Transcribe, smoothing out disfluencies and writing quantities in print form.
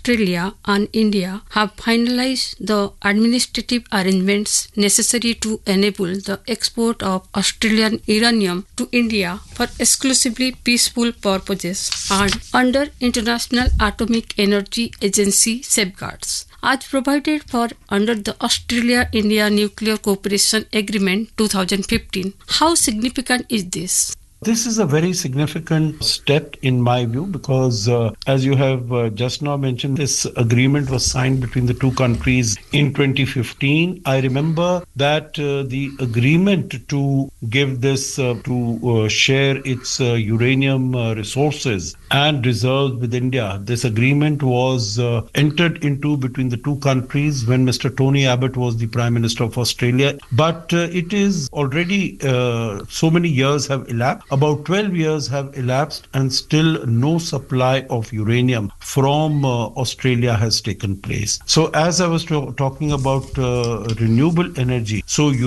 Australia and India have finalized the administrative arrangements necessary to enable the export of Australian uranium to India for exclusively peaceful purposes and under International Atomic Energy Agency safeguards, as provided for under the Australia-India Nuclear Cooperation Agreement 2015. How significant is this? This is a very significant step in my view because as you have just now mentioned, this agreement was signed between the two countries in 2015. I remember that the agreement to give this to share its uranium resources and reserves with India, this agreement was entered into between the two countries when Mr. Tony Abbott was the Prime Minister of Australia. But it is already so many years have elapsed. About 12 years have elapsed and still no supply of uranium from Australia has taken place. So as I was talking about renewable energy, so